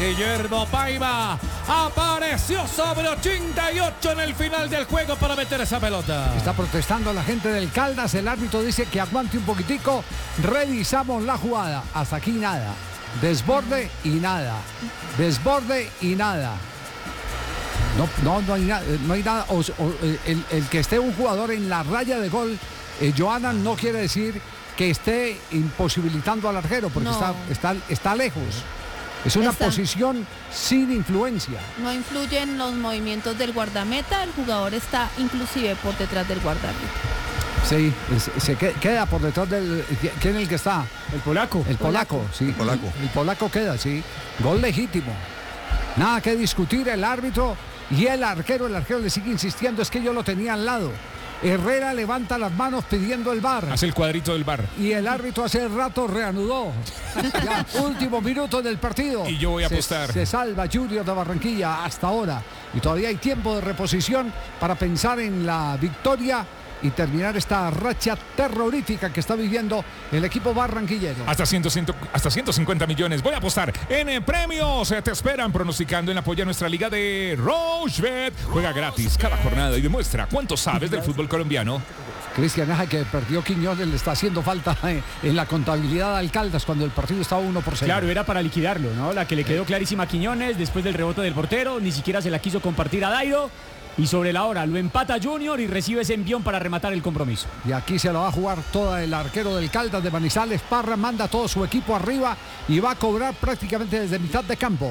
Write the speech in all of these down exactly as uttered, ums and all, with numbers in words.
Guillermo Paiva apareció sobre ochenta y ocho en el final del juego para meter esa pelota. Está protestando la gente del Caldas. El árbitro dice que aguante un poquitico. Revisamos la jugada. Hasta aquí nada. Desborde y nada. Desborde y nada. No, no, no hay, na no hay nada. O, o, el, el que esté un jugador en la raya de gol, eh, Johanna, no quiere decir que esté imposibilitando al arquero, porque no. está, está, está lejos. Es una está. posición sin influencia. No influyen los movimientos del guardameta. El jugador está inclusive por detrás del guardameta. Sí, se queda por detrás del... ¿Quién es el que está? El polaco. El polaco, polaco. sí. El polaco. El polaco queda, sí. Gol legítimo. Nada que discutir el árbitro y el arquero. El arquero le sigue insistiendo, es que yo lo tenía al lado. Herrera levanta las manos pidiendo el V A R. Hace el cuadrito del V A R. Y el árbitro hace rato reanudó. Ya, último minuto del partido. Y yo voy a apostar. Se, se salva Junior de Barranquilla hasta ahora. Y todavía hay tiempo de reposición para pensar en la victoria y terminar esta racha terrorífica que está viviendo el equipo barranquillero. Hasta, cien, cien, hasta ciento cincuenta millones. Voy a apostar en premios. Te esperan pronosticando en apoyo a nuestra liga de Rochebet. Juega gratis cada jornada y demuestra cuánto sabes del fútbol colombiano. Cristian Aja, que perdió Quiñones, le está haciendo falta en la contabilidad a Alcaldas cuando el partido estaba uno por cero. Claro, era para liquidarlo, ¿no? La que le quedó clarísima a Quiñones después del rebote del portero. Ni siquiera se la quiso compartir a Dairo. Y sobre la hora lo empata Junior y recibe ese envión para rematar el compromiso. Y aquí se lo va a jugar todo el arquero del Caldas de Manizales. Parra manda todo su equipo arriba y va a cobrar prácticamente desde mitad de campo.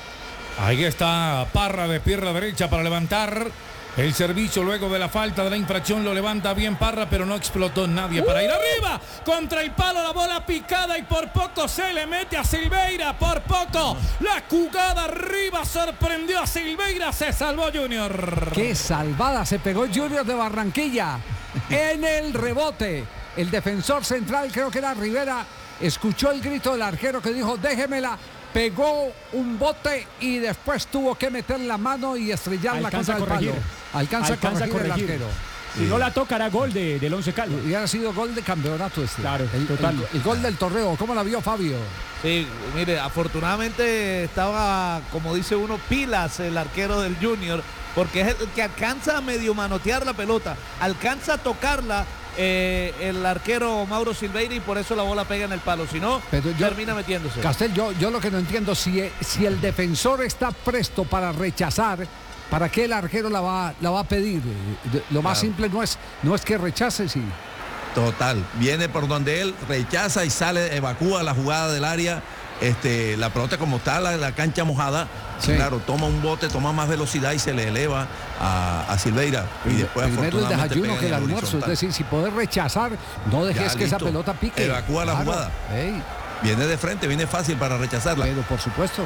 Ahí está Parra de pierna derecha para levantar el servicio luego de la falta de la infracción. Lo levanta bien Parra, pero no explotó nadie para ir arriba. Contra el palo la bola picada y por poco se le mete a Silveira. Por poco la jugada arriba sorprendió a Silveira. Se salvó Junior. Qué salvada se pegó Junior de Barranquilla en el rebote. El defensor central, creo que era Rivera, escuchó el grito del arquero que dijo déjemela. Pegó un bote y después tuvo que meter la mano y estrellarla Alcanza contra el a palo. Alcanza, Alcanza a corregir, corregir el arquero. Si sí. no la toca, era gol de, del Once Caldas. Y ha sido gol de campeonato este. Claro, el, total. El, el gol del torneo. ¿Cómo la vio Fabio? Sí, mire, afortunadamente estaba, como dice uno, pilas el arquero del Junior, porque es el que alcanza a medio manotear la pelota, alcanza a tocarla. Eh, el arquero Mauro Silveira y por eso la bola pega en el palo, si no yo, termina metiéndose. Castel, yo, yo lo que no entiendo, si, si el defensor está presto para rechazar, ¿para qué el arquero la va, la va a pedir? Lo más claro. simple no es, no es que rechace, sí. Total, viene por donde él rechaza y sale, evacúa la jugada del área. Este, la pelota como está, la, la cancha mojada, sí. claro, toma un bote, toma más velocidad y se le eleva a, a Silveira. Y después primero el desayuno que el almuerzo, es decir, si poder rechazar, no dejes que esa pelota pique. Evacúa la claro. jugada. Hey. Viene de frente, viene fácil para rechazarla. Pero por supuesto.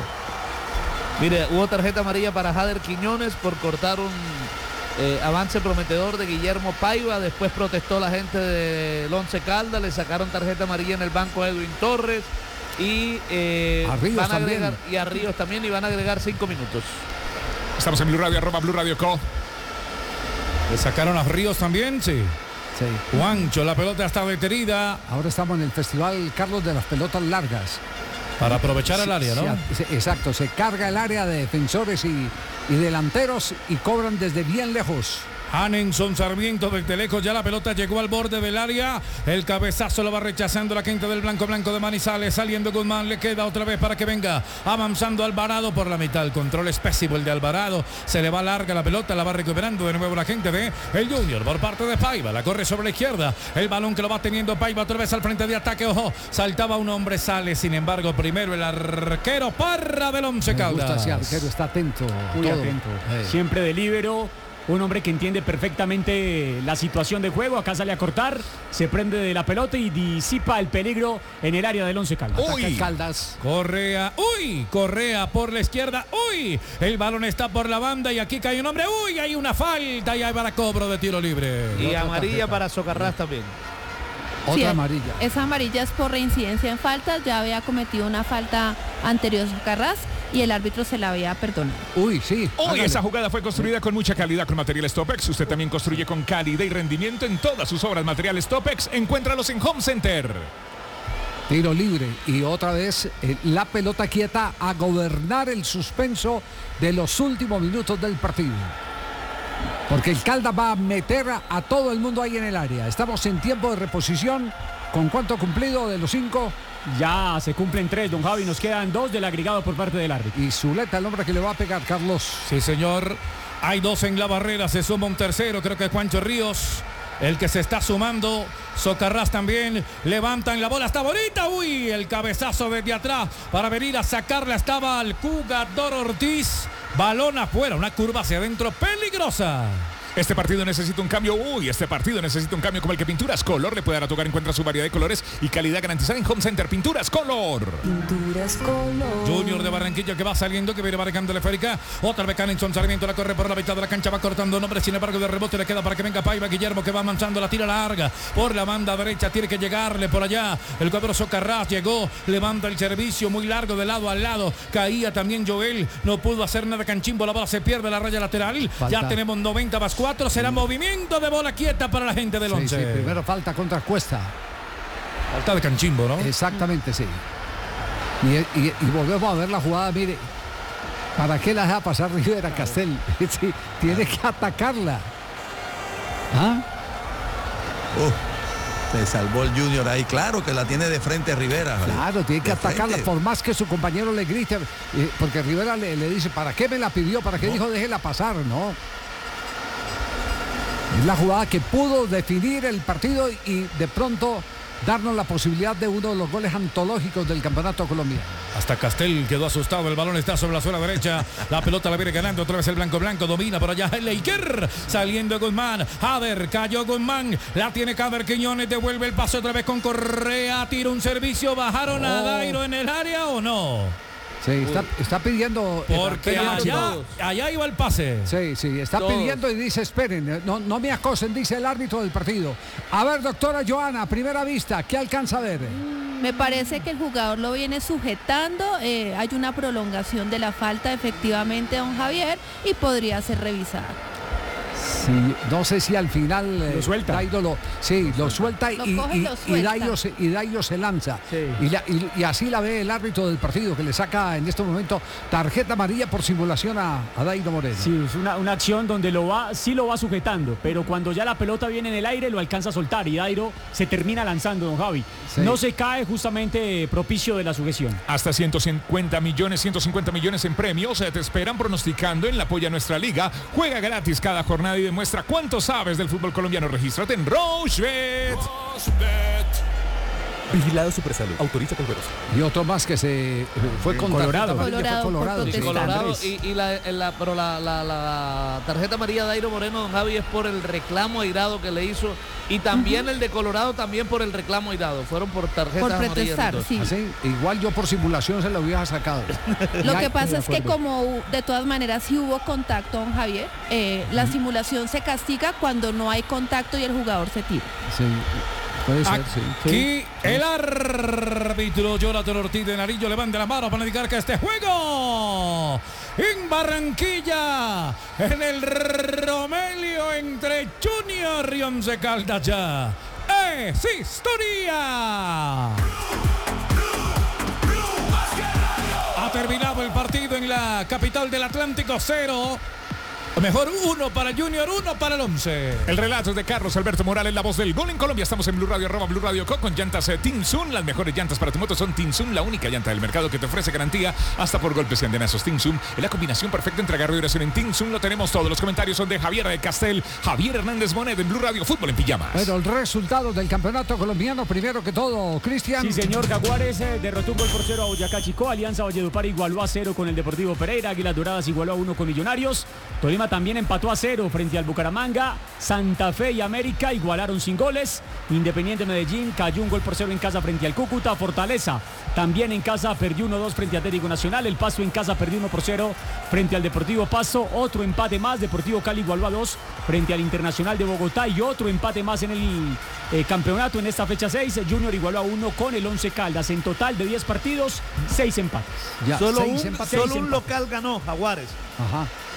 Mire, hubo tarjeta amarilla para Jader Quiñones por cortar un eh, avance prometedor de Guillermo Paiva. Después protestó la gente del Once Caldas, le sacaron tarjeta amarilla en el banco a Edwin Torres. Y eh, a Ríos van a agregar también. y a Ríos también y van a agregar cinco minutos. Estamos en Blue Radio, arroba Blue Radio Co. ¿Le sacaron a Ríos también? Sí. Sí. Juancho, la pelota está detenida. Ahora estamos en el Festival Carlos de las pelotas largas. Para aprovechar el área, ¿no? Se, se, exacto, se carga el área de defensores y, y delanteros y cobran desde bien lejos. Hanenson Sarmiento desde lejos, ya la pelota llegó al borde del área, el cabezazo lo va rechazando la quinta del blanco blanco de Manizales, saliendo Guzmán, le queda otra vez para que venga, avanzando Alvarado por la mitad, el control es pésimo el de Alvarado, se le va larga la pelota, la va recuperando de nuevo la gente de el Junior por parte de Paiva, la corre sobre la izquierda, el balón que lo va teniendo Paiva otra vez al frente de ataque, ojo, saltaba un hombre, sale, sin embargo, primero el arquero Parra del Once Caldas. Ese arquero está atento, muy todo. atento, hey. Siempre de líbero. Un hombre que entiende perfectamente la situación de juego. Acá sale a cortar, se prende de la pelota y disipa el peligro en el área del Once Caldas. Uy, Caldas. Correa, uy, Correa por la izquierda, uy, el balón está por la banda y aquí cae un hombre, uy, hay una falta y hay para cobro de tiro libre. Y amarilla para Socarrás también. Otra sí, amarilla. Esa amarilla es por reincidencia en faltas, ya había cometido una falta anterior Socarrás y el árbitro se la había perdonado. Uy, sí. Hoy esa jugada fue construida con mucha calidad con materiales Topex. Usted también construye con calidad y rendimiento en todas sus obras. Materiales Topex, encuéntralos en Home Center. Tiro libre y otra vez eh, la pelota quieta a gobernar el suspenso de los últimos minutos del partido. Porque el Caldas va a meter a, a todo el mundo ahí en el área. Estamos en tiempo de reposición. ¿Con cuánto cumplido de los cinco? Ya se cumplen tres, don Javi. Nos quedan dos del agregado por parte del árbitro. Y Zuleta, el hombre que le va a pegar, Carlos. Sí, señor. Hay dos en la barrera. Se suma un tercero. Creo que es Juancho Ríos el que se está sumando. Socarrás también. Levantan la bola. Está bonita. Uy, el cabezazo desde atrás para venir a sacarla. Estaba el jugador Ortiz. Balón afuera. Una curva hacia adentro peligrosa. Este partido necesita un cambio. Uy, este partido necesita un cambio como el que Pinturas Color le puede dar a tu hogar. Encuentra su variedad de colores y calidad garantizada en Home Center. Pinturas Color. Pinturas Color. Junior de Barranquilla que va saliendo, que viene marcando la esférica. Otra vez Canningson Sarmiento la corre por la mitad de la cancha, va cortando nombres. Sin embargo, de rebote le queda para que venga Paiva Guillermo, que va avanzando, la tira larga por la banda derecha. Tiene que llegarle por allá. El cuadro Socarrás llegó, levanta el servicio muy largo de lado al lado. Caía también Joel, no pudo hacer nada Canchimbo. La bola se pierde, la raya lateral. Falta. Ya tenemos noventa más cuatro. Será sí. movimiento de bola quieta para la gente del sí, once. Sí, primero falta contra Cuesta. Falta de Canchimbo, ¿no? Exactamente, sí. Y, y, y volvemos a ver la jugada, mire. ¿Para qué la deja pasar Rivera Castel? Sí, tiene que atacarla. ¿Ah? Uh, se salvó el Junior ahí. Claro que la tiene de frente Rivera. Claro, tiene que de atacarla, frente. por más que su compañero le grite. Eh, porque Rivera le, le dice, ¿para qué me la pidió? ¿Para qué no. dijo déjela pasar? No. Es la jugada que pudo definir el partido y de pronto darnos la posibilidad de uno de los goles antológicos del campeonato colombiano. Hasta Castel quedó asustado, el balón está sobre la zona derecha, la pelota la viene ganando otra vez el blanco blanco, domina por allá el Leiker, saliendo Guzmán, Haber, cayó Guzmán, la tiene Caber Quiñones, devuelve el paso otra vez con Correa, tira un servicio, bajaron oh. a Dairo en el área o no. Sí, está, está pidiendo... Porque allá, allá iba el pase. Sí, sí, está Todos. pidiendo y dice, esperen, no, no me acosen, dice el árbitro del partido. A ver, doctora Joana, a primera vista, ¿qué alcanza a ver? Me parece que el jugador lo viene sujetando, eh, hay una prolongación de la falta efectivamente, don Javier, y podría ser revisada. Sí, no sé si al final lo suelta. Dairo lo, sí, lo suelta lo y, coge, y, lo y, Dairo se, y Dairo se lanza. Sí. Y, la, y, y así la ve el árbitro del partido, que le saca en este momento tarjeta amarilla por simulación a, a Dairo Moreno. Sí, es una, una acción donde lo va, sí lo va sujetando, pero cuando ya la pelota viene en el aire lo alcanza a soltar y Dairo se termina lanzando, don Javi. Sí. No se cae justamente propicio de la sujeción. Hasta ciento cincuenta millones, ciento cincuenta millones en premios te esperan pronosticando en la Apoya Nuestra Liga. Juega gratis cada jornada y demuestra cuánto sabes del fútbol colombiano. Regístrate en Rochebet. Vigilado Supersalud. Autoriza con veros. Y otro más que se fue con Colorado. Colorado, fue Colorado. Sí, Colorado y, y la, la, pero la, la, la tarjeta amarilla de Dairo Moreno, don Javi, es por el reclamo airado que le hizo. Y también uh-huh. el de Colorado también por el reclamo airado. Fueron por tarjetas por amarillas. protestar, sí. Así, igual yo por simulación se lo hubiera sacado. Lo que pasa es que como de todas maneras si hubo contacto, don Javier, eh, la simulación se castiga cuando no hay contacto y el jugador se tira. Sí. Puede ser, sí. Aquí sí. el árbitro Jonathan Ortiz de Narillo levanta la mano para indicar que este juego en Barranquilla, en el Romelio entre Junior y Once Caldas ya es historia. Ha terminado el partido en la capital del Atlántico, cero. Mejor uno para Junior, uno para el once. El relato es de Carlos Alberto Morales, la voz del gol en Colombia. Estamos en Blue Radio, arroba Blue Radio Co, con llantas eh, Tinsun. Las mejores llantas para tu moto son Tinsun, la única llanta del mercado que te ofrece garantía hasta por golpes y andenazos. Tinsun es la combinación perfecta entre agarre y duración. En Tinsun lo tenemos todo. Los comentarios son de Javier de Castel, Javier Hernández Monet en Blue Radio Fútbol en Pijamas. Bueno, el resultado del campeonato colombiano, primero que todo, Cristian. Sí, señor. Jaguares eh, derrotó un gol por cero a Boyacá Chicó. Alianza Valledupar igualó a cero con el Deportivo Pereira. Águilas Doradas igualó a uno con Millonarios. Tolima también empató a cero frente al Bucaramanga. Santa Fe y América igualaron sin goles. Independiente Medellín cayó un gol por cero en casa frente al Cúcuta. Fortaleza también en casa perdió uno dos frente a Atlético Nacional. El Pasto en casa perdió uno por cero frente al Deportivo Pasto. Otro empate más. Deportivo Cali igualó a dos frente al Internacional de Bogotá. Y otro empate más en el eh, campeonato en esta fecha seis. Junior igualó a uno con el Once Caldas. En total de diez partidos, seis empates. Ya, solo seis un, empates. solo Seis un empates. local ganó, Jaguares. Ajá.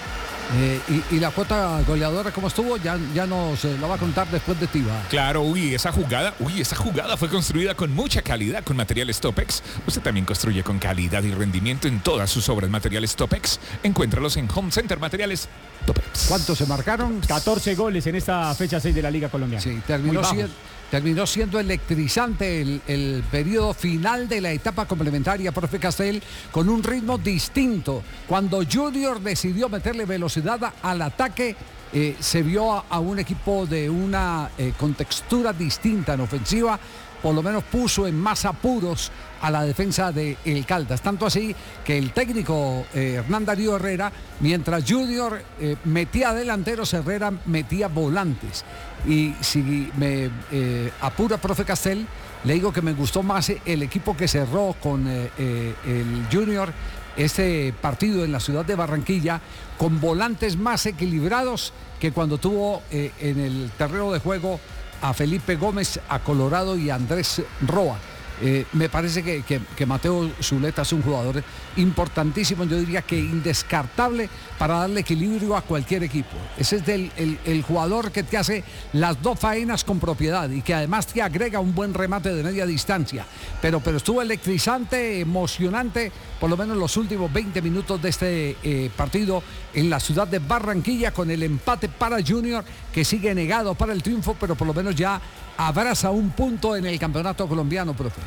Eh, y, y la cuota goleadora, ¿cómo estuvo? Ya, ya nos eh, la va a contar después de Tiva. Claro, uy, esa jugada, uy, esa jugada fue construida con mucha calidad con materiales Topex. Usted también construye con calidad y rendimiento en todas sus obras. Materiales Topex, encuéntralos en Home Center Materiales Topex. ¿Cuántos se marcaron? catorce goles en esta fecha seis de la Liga Colombiana. Sí, terminó siendo, terminó siendo electrizante el, el periodo final de la etapa complementaria, profe Castel, con un ritmo distinto. Cuando Junior decidió meterle velocidad al ataque, eh, se vio a, a un equipo de una eh, contextura distinta en ofensiva, por lo menos puso en más apuros a la defensa de el Caldas, tanto así que el técnico eh, Hernán Darío Herrera, mientras Junior eh, metía delanteros, Herrera metía volantes. Y si me eh, apura, profe Castel, le digo que me gustó más el equipo que cerró con eh, eh, el Junior este partido en la ciudad de Barranquilla, con volantes más equilibrados que cuando tuvo eh, en el terreno de juego a Felipe Gómez, a Colorado y a Andrés Roa. Eh, me parece que, que, que Mateo Zuleta es un jugador importantísimo, yo diría que indescartable para darle equilibrio a cualquier equipo. Ese es del, el, el jugador que te hace las dos faenas con propiedad y que además te agrega un buen remate de media distancia. Pero, pero estuvo electrizante, emocionante, por lo menos los últimos veinte minutos de este eh, partido en la ciudad de Barranquilla, con el empate para Junior, que sigue negado para el triunfo, pero por lo menos ya abraza un punto en el campeonato colombiano, profe.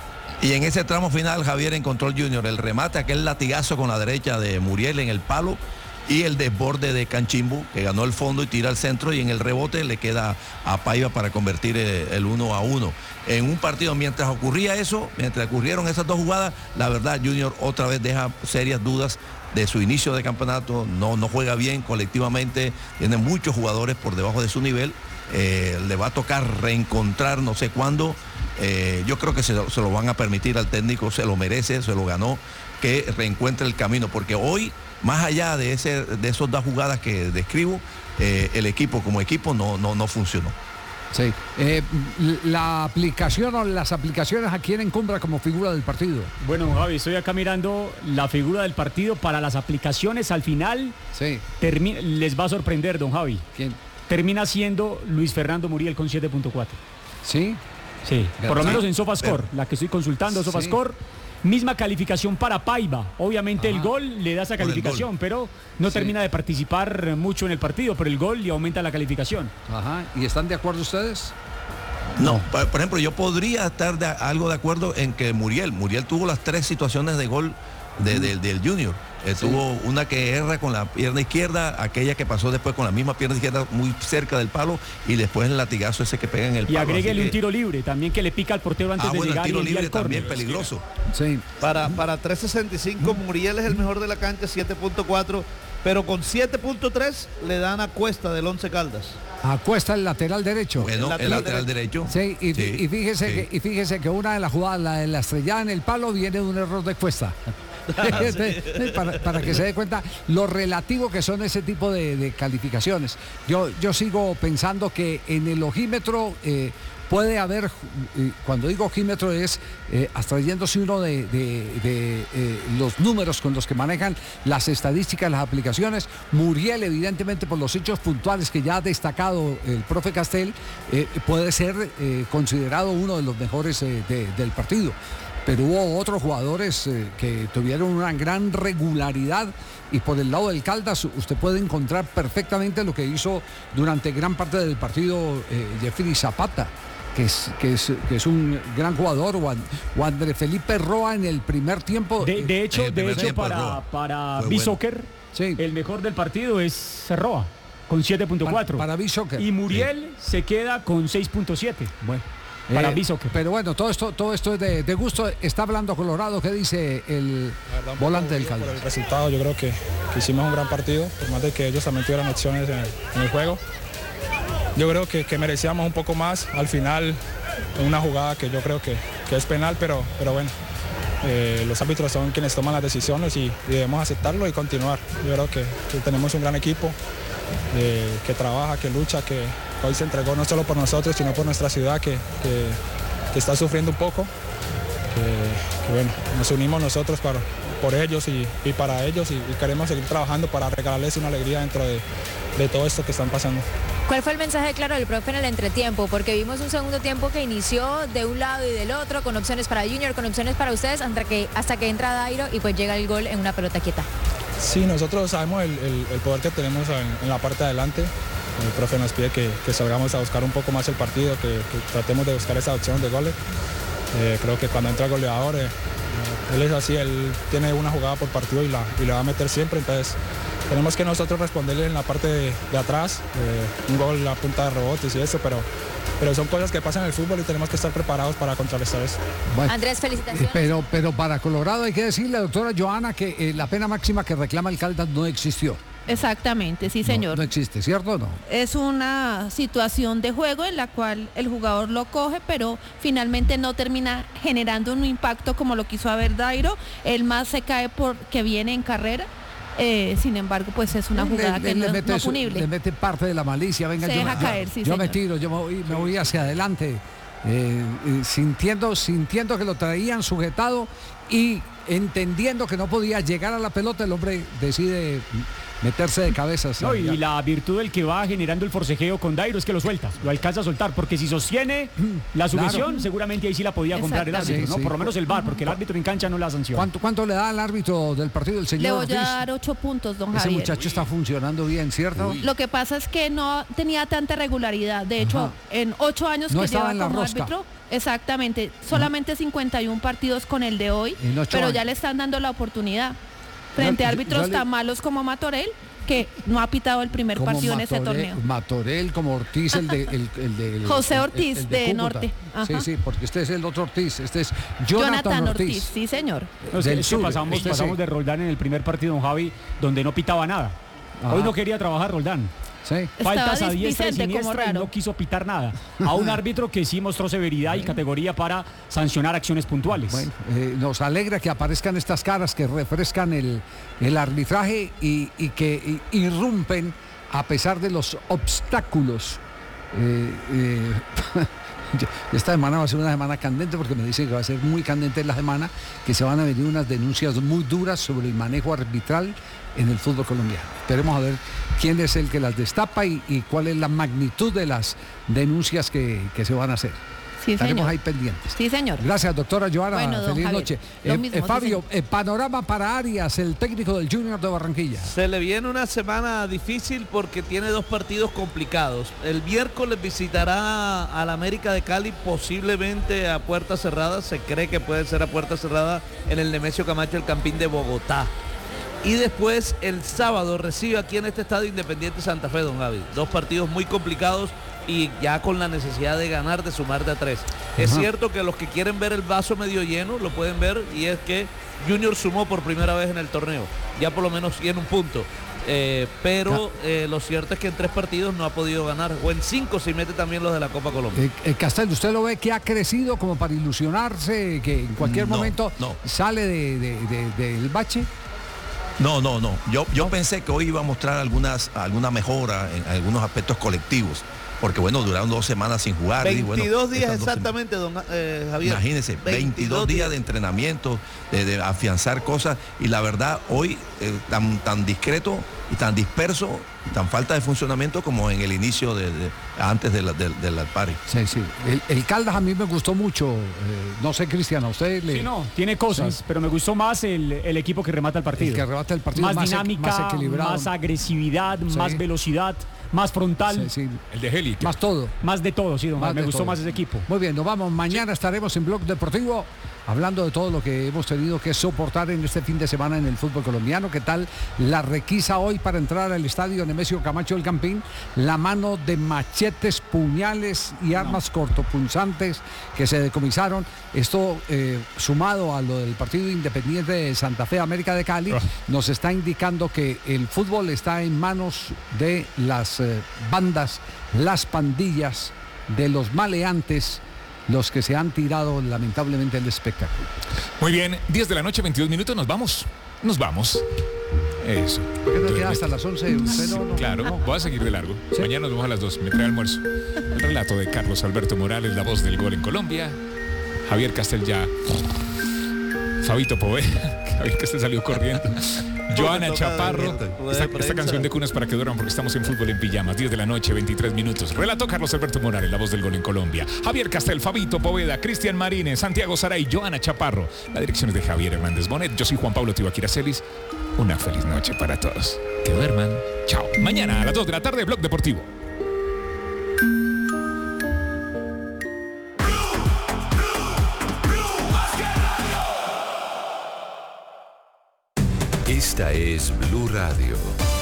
Y en ese tramo final, Javier, encontró el Junior el remate, aquel latigazo con la derecha de Muriel en el palo y el desborde de Canchimbo, que ganó el fondo y tira al centro, y en el rebote le queda a Paiva para convertir el uno a uno. En un partido, mientras ocurría eso, mientras ocurrieron esas dos jugadas, la verdad, Junior otra vez deja serias dudas de su inicio de campeonato, no, no juega bien colectivamente, tiene muchos jugadores por debajo de su nivel. Eh, le va a tocar reencontrar no sé cuándo. Eh, yo creo que se, se lo van a permitir al técnico, se lo merece, se lo ganó, que reencuentre el camino, porque hoy, más allá de, ese, de esas dos jugadas que describo, eh, el equipo como equipo no, no, no funcionó. Sí, eh, la aplicación o las aplicaciones, ¿a quién encumbra como figura del partido? Bueno, Javi, estoy acá mirando la figura del partido para las aplicaciones. Al final, sí. termi- les va a sorprender, don Javi. ¿Quién? Termina siendo Luis Fernando Muriel con siete punto cuatro. ¿Sí? Sí, por lo sí. menos en SofaScore, la que estoy consultando, SofaScore. Sí. Misma calificación para Paiva. Obviamente Ajá. el gol le da esa calificación, pero no sí. termina de participar mucho en el partido, pero el gol le aumenta la calificación. Ajá. ¿Y están de acuerdo ustedes? No, por, por ejemplo, yo podría estar de, algo de acuerdo en que Muriel, Muriel tuvo las tres situaciones de gol de, de, del Junior. Eh, sí. Tuvo una que erra con la pierna izquierda, aquella que pasó después con la misma pierna izquierda muy cerca del palo, y después el latigazo ese que pega en el y palo. Y agréguele un tiro libre también que le pica al portero antes ah, de bueno, llegar. El tiro y libre el también peligroso. Sí. Para, para tres sesenta y cinco, Muriel es el mejor de la cancha, siete punto cuatro, pero con siete punto tres le dan a Cuesta del Once Caldas. A Cuesta el lateral derecho. Bueno, el lateral, el lateral derecho. Sí, y, sí, y, fíjese sí. Que, y fíjese que una de las jugadas, la de la estrellada en el palo, viene de un error de Cuesta. para, para que se dé cuenta lo relativo que son ese tipo de, de calificaciones. Yo, yo sigo pensando que en el ojímetro eh, puede haber, eh, cuando digo ojímetro es eh, abstrayéndose uno de, de, de eh, los números con los que manejan las estadísticas, las aplicaciones. Muriel, evidentemente, por los hechos puntuales que ya ha destacado el profe Castel, eh, puede ser eh, considerado uno de los mejores eh, de, del partido. Pero hubo otros jugadores eh, que tuvieron una gran regularidad, y por el lado del Caldas usted puede encontrar perfectamente lo que hizo durante gran parte del partido eh, Jeffrey Zapata, que es, que, es, que es un gran jugador, o, And, o André Felipe Roa en el primer tiempo. De, de hecho, eh, de hecho para, para B-Soccer, bueno. sí. el mejor del partido es Roa, con siete punto cuatro. Para, para B-Soccer. Y Muriel sí. se queda con seis punto siete. Bueno. Para eh, B-Soccer. Pero bueno, todo esto, todo esto es de, de gusto. Está hablando Colorado. ¿Qué dice el verdad, volante del Caldas? Por el resultado, yo creo que, que hicimos un gran partido, por más de que ellos también tuvieran opciones en el, en el juego. Yo creo que, que merecíamos un poco más al final, en una jugada que yo creo que, que es penal, pero, pero bueno, eh, los árbitros son quienes toman las decisiones y, y debemos aceptarlo y continuar. Yo creo que, que tenemos un gran equipo eh, que trabaja, que lucha, que hoy se entregó no solo por nosotros, sino por nuestra ciudad que, que, que está sufriendo un poco. que, que, bueno, nos unimos nosotros para, por ellos y, y para ellos y, y queremos seguir trabajando para regalarles una alegría dentro de, de todo esto que están pasando. ¿Cuál fue el mensaje claro del profe en el entretiempo? Porque vimos un segundo tiempo que inició de un lado y del otro, con opciones para Junior, con opciones para ustedes, hasta que, hasta que entra Dairo y pues llega el gol en una pelota quieta. Sí, nosotros sabemos el, el, el poder que tenemos en, en la parte de adelante. El profe nos pide que, que salgamos a buscar un poco más el partido, que, que tratemos de buscar esa opción de goles. Eh, creo que cuando entra el goleador, eh, él es así, él tiene una jugada por partido y la, y la va a meter siempre, entonces tenemos que nosotros responderle en la parte de, de atrás, eh, un gol, la punta de rebotes y eso, pero, pero son cosas que pasan en el fútbol y tenemos que estar preparados para contrarrestar eso. Bueno, Andrés, felicitaciones. Pero, pero para Colorado hay que decirle, doctora Johanna, que eh, la pena máxima que reclama el Caldas no existió. Exactamente, sí señor. No, no existe, ¿cierto o no? Es una situación de juego en la cual el jugador lo coge, pero finalmente no termina generando un impacto como lo quiso haber Dairo. Él más se cae porque viene en carrera. Eh, sin embargo, pues es una jugada le, que le no, mete no su, punible. Le mete parte de la malicia, venga, se yo, deja yo, caer, sí, yo me señor. tiro, yo me voy, me voy hacia adelante, eh, eh, sintiendo, sintiendo que lo traían sujetado y entendiendo que no podía llegar a la pelota, el hombre decide meterse de cabeza. No, y la virtud del que va generando el forcejeo con Dairo es que lo suelta, lo alcanza a soltar, porque si sostiene la sujeción, claro, seguramente ahí sí la podía comprar el árbitro, ¿no? Sí, sí. Por lo menos el V A R, porque el árbitro en cancha no la sanciona. ¿Cuánto, cuánto le da al árbitro del partido el señor Le voy Ortiz? a dar ocho puntos, don Ese Javier. Ese muchacho está funcionando bien, ¿cierto? Uy. Lo que pasa es que no tenía tanta regularidad. De hecho, ajá, en ocho años no que lleva en la como rosca. árbitro, exactamente, solamente cincuenta y uno partidos con el de hoy, pero años. ya le están dando la oportunidad frente yo, a árbitros yo le... tan malos como Matorel, que no ha pitado el primer como partido Matorel, en ese torneo. Matorel, como Ortiz, el de... El, el de el, José Ortiz, el, el de, de Norte. Ajá. Sí, sí, porque este es el otro Ortiz, este es Jonathan, Jonathan Ortiz. Ortiz. Sí, señor. No, es que, es que pasamos, este pasamos sí. de Roldán en el primer partido, don Javi, donde no pitaba nada. Ajá. Hoy no quería trabajar Roldán. Sí. Faltas a diestra y siniestra y no quiso pitar nada. A un árbitro que sí mostró severidad y categoría para sancionar acciones puntuales. Bueno, eh, nos alegra que aparezcan estas caras que refrescan el, el arbitraje y, y que y, irrumpen a pesar de los obstáculos. Eh, eh, esta semana va a ser una semana candente porque me dicen que va a ser muy candente la semana, que se van a venir unas denuncias muy duras sobre el manejo arbitral en el fútbol colombiano. Esperemos a ver quién es el que las destapa y, y cuál es la magnitud de las denuncias que, que se van a hacer. Sí, estaremos señor. ahí pendientes. Sí, señor. Gracias, doctora Johanna. Bueno, Feliz Javier, noche. Lo Eh, mismo, eh, sí, Fabio, eh, panorama para Arias, el técnico del Junior de Barranquilla. Se le viene una semana difícil porque tiene dos partidos complicados. El miércoles visitará al América de Cali, posiblemente a puerta cerrada. Se cree que puede ser a puerta cerrada en el Nemesio Camacho, el Campín de Bogotá. Y después el sábado recibe aquí en este estadio Independiente Santa Fe, don Javi. Dos partidos muy complicados y ya con la necesidad de ganar, de sumar de a tres. Ajá. Es cierto que los que quieren ver el vaso medio lleno lo pueden ver, y es que Junior sumó por primera vez en el torneo. Ya por lo menos tiene un punto. Eh, pero eh, lo cierto es que en tres partidos no ha podido ganar, o en cinco si mete también los de la Copa Colombia. Eh, eh, Castel, ¿usted lo ve que ha crecido como para ilusionarse, que en cualquier no, momento no. sale de, de, de, del bache? No, no, no. Yo, yo pensé que hoy iba a mostrar algunas, alguna mejora en algunos aspectos colectivos. Porque bueno, duraron dos semanas sin jugar. veintidós y bueno, días exactamente, don eh, Javier. Imagínense, veintidós, veintidós días de entrenamiento, de, de afianzar cosas. Y la verdad, hoy eh, tan, tan discreto y tan disperso, tan falta de funcionamiento como en el inicio, de, de antes del de, de, de party. Sí, sí. El, el Caldas a mí me gustó mucho. Eh, no sé, Cristian, a usted le... Sí, no, tiene cosas, sí, pero me gustó más el, el equipo que remata el partido. El que remata el partido. Más, más dinámica, más equilibrado. Más agresividad, sí, más velocidad, más frontal. Sí, sí. El de Heli. Más todo. Más de todo, sí, don más me gustó todo. más ese equipo. Muy bien, nos vamos. Mañana sí. estaremos en Blog Deportivo hablando de todo lo que hemos tenido que soportar en este fin de semana en el fútbol colombiano. ¿Qué tal la requisa hoy para entrar al estadio Nemesio Camacho del Campín? La mano de machetes, puñales y armas no. cortopunzantes que se decomisaron. Esto eh, sumado a lo del partido Independiente de Santa Fe, América de Cali, oh. nos está indicando que el fútbol está en manos de las eh, bandas, las pandillas, de los maleantes, los que se han tirado lamentablemente el espectáculo. Muy bien, diez de la noche, veintidós minutos, nos vamos. Nos vamos. Eso. ¿Por qué no queda hasta las once? Usted no, no, claro, no. voy a seguir de largo. ¿Sí? Mañana nos vemos a las dos. Me trae almuerzo. El relato de Carlos Alberto Morales, la voz del gol en Colombia. Javier Castel ya. Fabito Pové. Javier Castel salió corriendo. Joana Chaparro. Esta, esta canción de cuna es para que duerman porque estamos en Fútbol en Pijamas. diez de la noche, veintitrés minutos. Relató Carlos Alberto Morales, la voz del gol en Colombia. Javier Castel, Fabito Poveda, Cristian Marínez, Santiago Saray, Joana Chaparro. La dirección es de Javier Hernández Bonet. Yo soy Juan Pablo Tibaquira Celis. Una feliz noche para todos. Que duerman. Chao. Mañana a las dos de la tarde, Blog Deportivo. Esta es Blue Radio.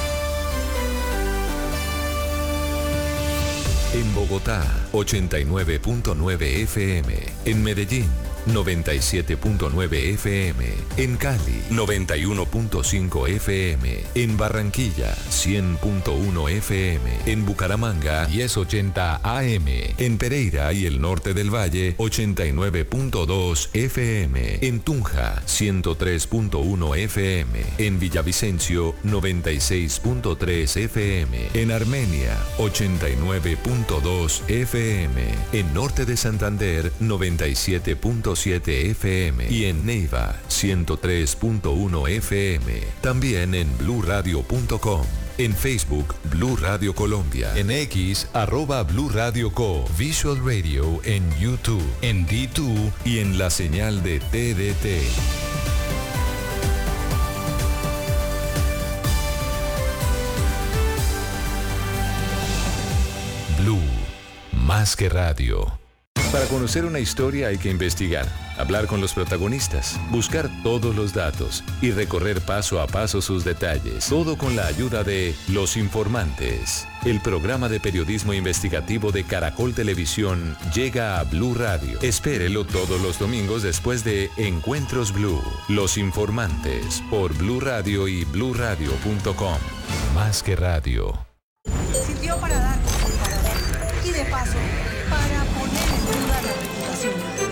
En Bogotá, ochenta y nueve punto nueve F M. En Medellín, noventa y siete punto nueve F M. En Cali, noventa y uno punto cinco F M. En Barranquilla, cien punto uno F M. En Bucaramanga, diez ochenta A M. En Pereira y el norte del Valle, ochenta y nueve punto dos F M. En Tunja, ciento tres punto uno F M. En Villavicencio, noventa y seis punto tres F M. En Armenia, ochenta y nueve punto dos F M. En Norte de Santander, noventa y siete punto siete F M. Y en Neiva, ciento tres punto uno F M. También en blue radio punto com. En Facebook, Blue Radio Colombia. En X, arroba Blue Radio Co. Visual Radio en YouTube. En D dos y en la señal de T D T. Blue, más que radio. Para conocer una historia hay que investigar, hablar con los protagonistas, buscar todos los datos y recorrer paso a paso sus detalles. Todo con la ayuda de Los Informantes. El programa de periodismo investigativo de Caracol Televisión llega a Blue Radio. Espérelo todos los domingos después de Encuentros Blue. Los Informantes por Blue Radio y blue radio punto com. Más que radio.